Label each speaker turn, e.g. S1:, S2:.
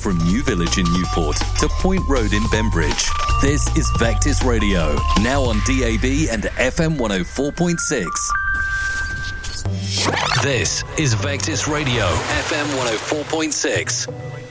S1: from New Village in Newport to Point Road in Bembridge. This is Vectis Radio, now on DAB and FM 104.6. This is Vectis Radio, FM 104.6.